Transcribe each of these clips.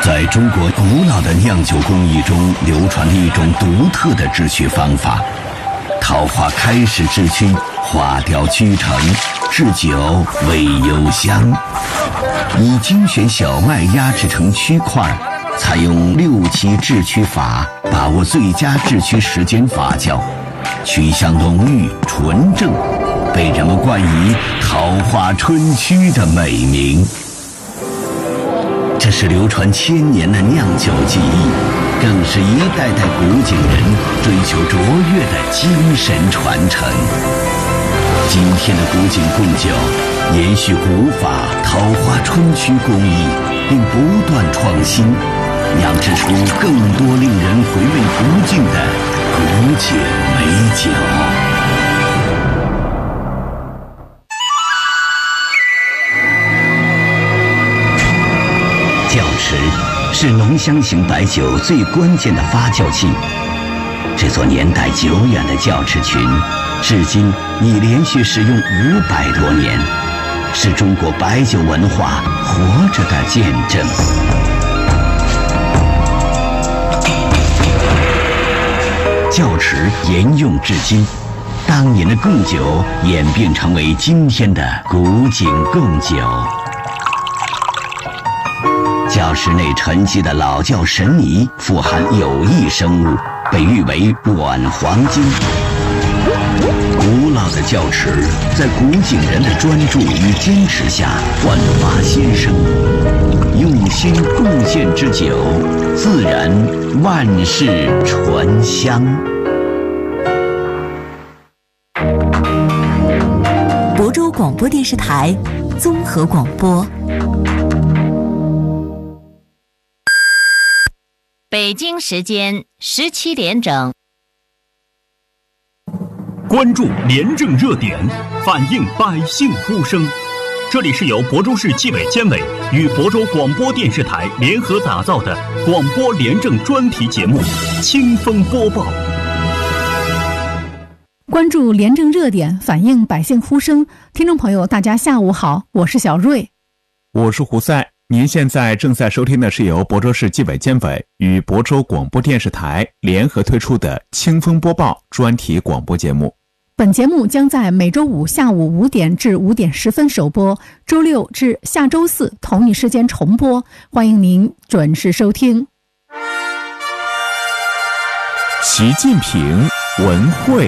在中国古老的酿酒工艺中流传着一种独特的制曲方法，桃花开始制曲，花雕曲成，制酒味幽香。以精选小麦压制成曲块，采用6期制曲法，把握最佳制曲时间发酵，曲香浓郁纯正，被人们冠以桃花春曲的美名。这是流传1000年的酿酒技艺，更是一代代古井人追求卓越的精神传承。今天的古井贡酒延续古法桃花春曲工艺，并不断创新，酿制出更多令人回味不尽的古井美酒。窖池是浓香型白酒最关键的发酵器。这座年代久远的窖池群，至今已连续使用500多年，是中国白酒文化活着的见证。窖池沿用至今，当年的贡酒演变成为今天的古井贡酒。窖池内沉积的老窖神泥富含有益生物，被誉为软黄金。古老的窖池在古井人的专注与坚持下焕发新生，用心贡献之酒，自然万世醇香。 亳州广播电视台综合广播。 北京时间17点整。 关注廉政热点，反映百姓呼声。这里是由亳州市纪委监委与亳州广播电视台联合打造的广播廉政专题节目《清风播报》。 关注廉政热点，反映百姓呼声。听众朋友，大家下午好，我是小瑞， 我是胡赛。您现在正在收听的是由亳州市纪委监委与亳州广播电视台联合推出的《清风播报》专题广播节目。 本节目将在每周五下午5点至5点10分首播，周六至下周四同一时间重播，欢迎您准时收听。 习近平文汇。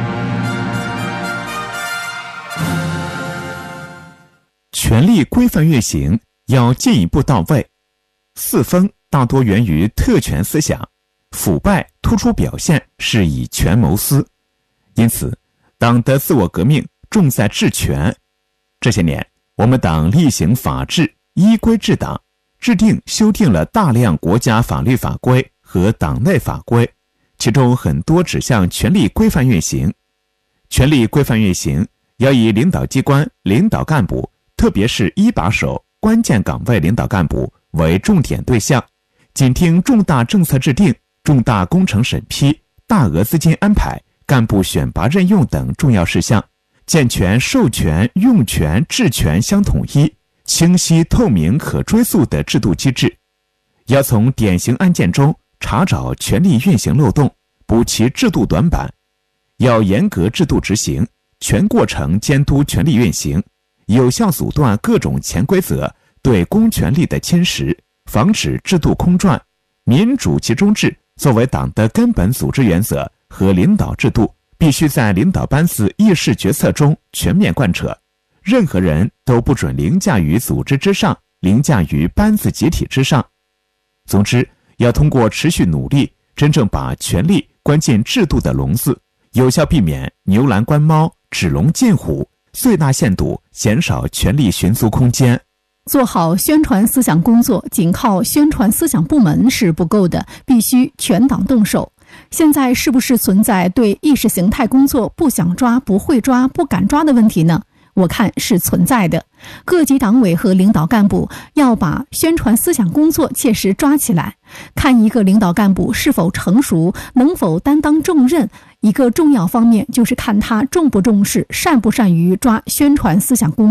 权力规范运行要进一步到位，四风大多源于特权思想，腐败突出表现是以权谋私，因此党的自我革命重在治权。这些年，我们党厉行法治，依规治党，制定修订了大量国家法律法规和党内法规，其中很多指向权力规范运行。权力规范运行要以领导机关领导干部，特别是一把手关键岗位领导干部为重点对象，紧听重大政策制定、重大工程审批、大额资金安排、干部选拔任用等重要事项，健全授权、用权、治权相统一、清晰透明可追溯的制度机制。要从典型案件中查找权力运行漏洞，补齐制度短板。要严格制度执行，全过程监督权力运行，有效阻断各种潜规则对公权力的侵蚀，防止制度空转。民主集中制作为党的根本组织原则和领导制度，必须在领导班子议事决策中全面贯彻。任何人都不准凌驾于组织之上，凌驾于班子集体之上。总之，要通过持续努力，真正把权力关进制度的笼子，有效避免牛栏关猫、指龙进虎，最大限度减少权力寻租空间。 做好宣传思想工作，仅靠宣传思想部门是不够的，必须全党动手。现在是不是存在对意识形态工作不想抓、不会抓、不敢抓的问题呢？我看是存在的。各级党委和领导干部要把宣传思想工作切实抓起来，看一个领导干部是否成熟，能否担当重任。一个重要方面就是看他重不重视、善不善于抓宣传思想工作。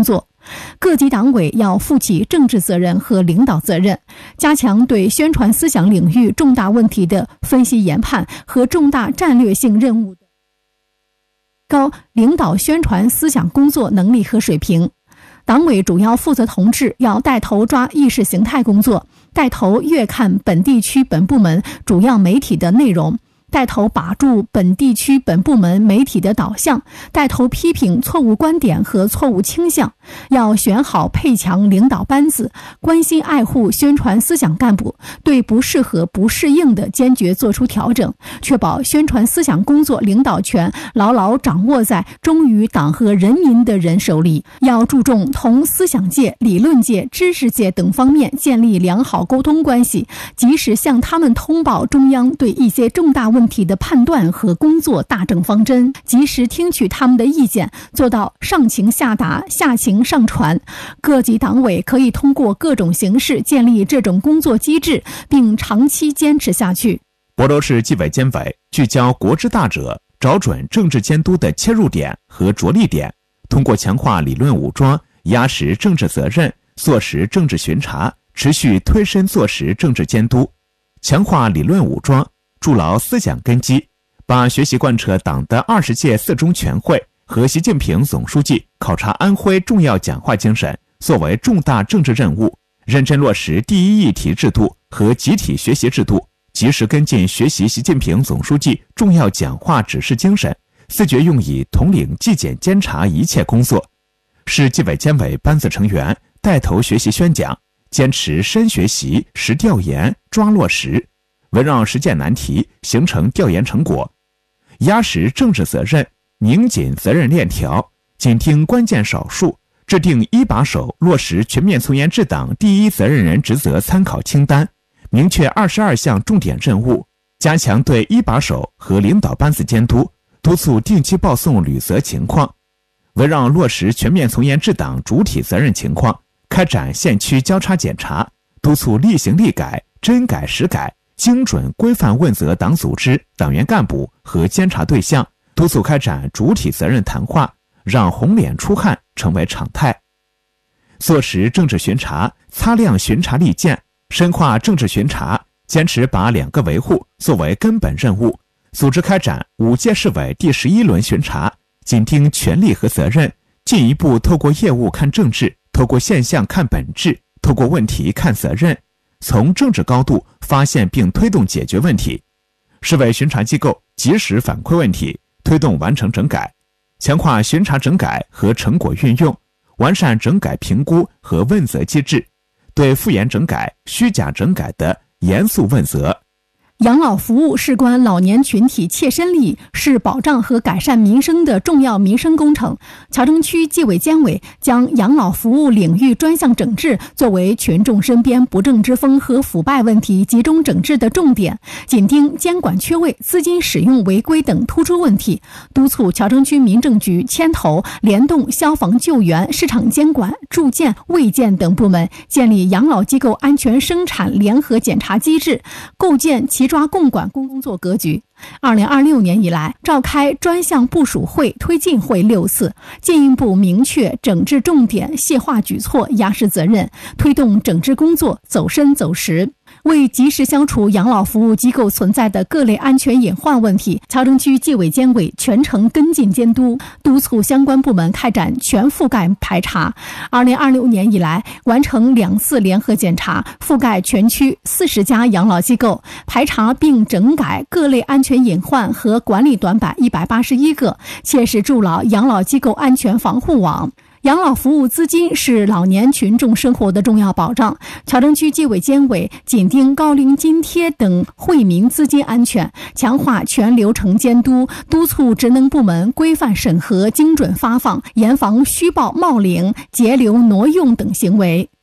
各级党委要负起政治责任和领导责任，加强对宣传思想领域重大问题的分析研判和重大战略性任务的高领导宣传思想工作能力和水平。党委主要负责同志要带头抓意识形态工作，带头阅看本地区本部门主要媒体的内容，带头把住本地区本部门媒体的导向，带头批评错误观点和错误倾向，要选好配强领导班子，关心爱护宣传思想干部，对不适合不适应的坚决做出调整，确保宣传思想工作领导权牢牢掌握在忠于党和人民的人手里。要注重同思想界、理论界、知识界等方面建立良好沟通关系，及时向他们通报中央对一些重大问题的判断和工作大政方针，及时听取他们的意见，做到上情下达、下情上传。各级党委可以通过各种形式建立这种工作机制，并长期坚持下去。 亳州市纪委监委聚焦国之大者，找准政治监督的切入点和着力点，通过强化理论武装，压实政治责任，做实政治巡查，持续推深做实政治监督。强化理论武装，筑牢思想根基，把学习贯彻党的20届四中全会和习近平总书记考察安徽重要讲话精神作为重大政治任务，认真落实第一议题制度和集体学习制度，及时跟进学习习近平总书记重要讲话指示精神，自觉用以统领纪检监察一切工作。市纪委监委班子成员带头学习宣讲，坚持深学习、实调研、抓落实，围绕实践难题形成调研成果，压实政治责任，拧紧责任链条，紧盯关键少数，制定一把手落实全面从严治党第一责任人职责参考清单，明确22项重点任务，加强对一把手和领导班子监督，督促定期报送履责情况，围绕落实全面从严治党主体责任情况，开展县区交叉检查，督促立行立改、真改实改，精准规范问责党组织、党员干部和监察对象，督促开展主体责任谈话，让红脸出汗成为常态。做实政治巡查，擦亮巡查利剑，深化政治巡查，坚持把2个维护作为根本任务，组织开展5届市委第11轮巡查，紧盯权力和责任，进一步透过业务看政治，透过现象看本质，透过问题看责任，从政治高度发现并推动解决问题。市委巡查机构及时反馈问题，推动完成整改，强化巡查整改和成果运用，完善整改评估和问责机制，对复言整改、虚假整改的严肃问责。 养老服务事关老年群体切身利益，是保障和改善民生的重要民生工程。乔城区纪委监委将养老服务领域专项整治作为群众身边不正之风和腐败问题集中整治的重点，紧盯监管缺位、资金使用违规等突出问题，督促乔城区民政局牵头联动消防救援、市场监管、住建、卫健等部门，建立养老机构安全生产联合检查机制，构建齐抓共管工作格局。2026年以来，召开专项部署会、推进会6次，进一步明确整治重点、细化举措、压实责任，推动整治工作走深走实。为及时消除养老服务机构存在的各类安全隐患问题，乔城区纪委监委全程跟进监督，督促相关部门开展全覆盖排查。2026年以来，完成2次联合检查，覆盖全区40家养老机构，排查并整改各类安全隐患和管理短板181个，切实筑牢养老机构安全防护网。养老服务资金是老年群众生活的重要保障，乔城区纪委监委紧盯高龄津贴等惠民资金安全，强化全流程监督，督促职能部门规范审核、精准发放，严防虚报冒领、截留挪用等行为。